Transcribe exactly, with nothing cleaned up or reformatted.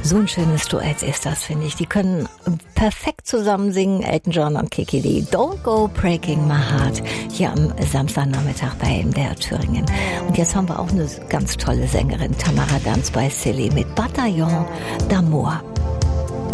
So ein schönes Duett ist das, finde ich. Die können perfekt zusammen singen, Elton John und Kiki Lee. Don't Go Breaking My Heart, hier am Samstagnachmittag bei M D R Thüringen. Und jetzt haben wir auch eine ganz tolle Sängerin, Tamara Ganz bei Silly mit Bataillon d'Amour.